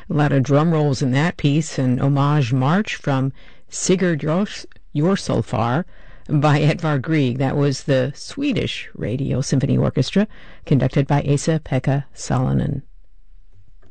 A lot of drum rolls in that piece, an homage march from Sigurd Jorsalfar by Edvard Grieg. That was the Swedish Radio Symphony Orchestra, conducted by Esa-Pekka Salonen.